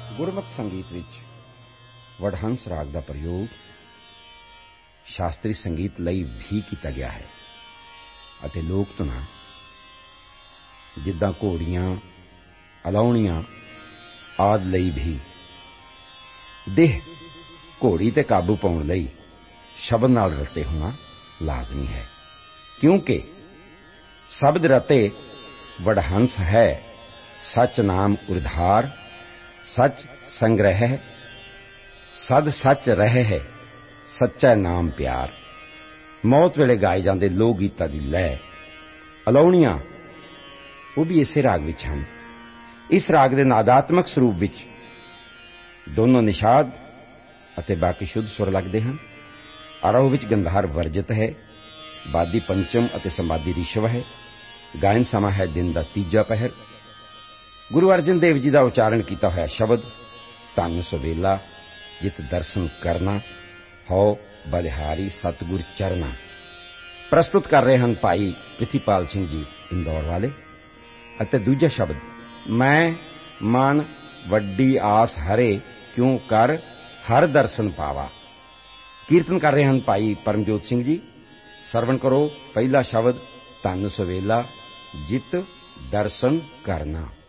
ਗੁਰਮਤਿ ਸੰਗੀਤ ਵਿੱਚ ਵਡਹੰਸ ਰਾਗ ਦਾ ਪ੍ਰਯੋਗ ਸ਼ਾਸਤਰੀ ਸੰਗੀਤ ਲਈ ਵੀ ਕੀਤਾ ਗਿਆ ਹੈ ਅਤੇ ਲੋਕ ਧੁਨਾਂ ਜਿੱਦਾਂ ਘੋੜੀਆਂ, ਅਲਾਹੁਣੀਆਂ ਆਦਿ ਲਈ ਵੀ। ਦੇਹ ਘੋੜੀ ਤੇ ਕਾਬੂ ਪਾਉਣ ਲਈ ਸ਼ਬਦ ਨਾਲ ਰਤੇ ਹੋਣਾ ਲਾਜ਼ਮੀ ਹੈ, ਕਿਉਂਕਿ ਸ਼ਬਦ ਰਤੇ ਵਡਹੰਸ ਹੈ। ਸਚ ਨਾਮ ਉਰਧਾਰ, ਸਚ ਸੰਗ੍ਰਹਿ, ਸਦ ਸੱਚ ਰਹਿ ਹੈ, ਸੱਚਾ ਨਾਮ ਪਿਆਰ। ਮੌਤ ਵੇਲੇ ਗਾਏ ਜਾਂਦੇ ਲੋਕ ਗੀਤਾਂ ਦੀ ਲੈਅ ਅਲਾਹੁਣੀਆਂ ਉਹ ਵੀ ਇਸੇ ਰਾਗ ਵਿੱਚ ਹਨ। ਇਸ ਰਾਗ ਦੇ ਨਾਦਾਤਮਕ ਸਰੂਪ ਵਿੱਚ ਦੋਨੋਂ ਨਿਸ਼ਾਦ ਅਤੇ ਬਾਕੀ ਸ਼ੁੱਧ ਸੁਰ ਲੱਗਦੇ ਹਨ। ਆਰੋਹ ਵਿੱਚ ਗੰਧਾਰ ਵਰਜਿਤ ਹੈ, ਬਾਦੀ ਪੰਚਮ ਅਤੇ ਸੰਵਾਦੀ ਰਿਸ਼ਵ ਹੈ। ਗਾਇਨ ਸਮਾਂ ਹੈ ਦਿਨ ਦਾ ਤੀਜਾ ਪਹਿਰ। ਗੁਰੂ ਅਰਜਨ ਦੇਵ ਜੀ ਦਾ ਉਚਾਰਨ ਕੀਤਾ ਹੋਇਆ ਸ਼ਬਦ ਧੰਨ ਸੁਵੇਲਾ ਜਿਤ ਦਰਸ਼ਨ ਕਰਨਾ, ਹਉ ਬਲਿਹਾਰੀ ਸਤਿਗੁਰ ਚਰਨਾ। ਪ੍ਰਸਤੁਤ ਕਰ ਰਹੇ ਹਨ ਭਾਈ ਪ੍ਰਿਥੀਪਾਲ ਸਿੰਘ ਜੀ ਇੰਦੌਰ ਵਾਲੇ। ਅਤੇ ਦੂਜਾ ਸ਼ਬਦ ਮੈਂ ਮਨ ਵੱਡੀ ਆਸ ਹਰੇ ਕਿਉਂ ਕਰ ਹਰ ਦਰਸ਼ਨ ਪਾਵਾ। ਕੀਰਤਨ ਕਰ ਰਹੇ ਹਨ ਭਾਈ ਪਰਮਜੋਤ ਸਿੰਘ ਜੀ। ਸਰਵਣ ਕਰੋ ਪਹਿਲਾ ਸ਼ਬਦ ਧੰਨ ਸੁਵੇਲਾ ਜਿਤ ਦਰਸ਼ਨ ਕਰਨਾ।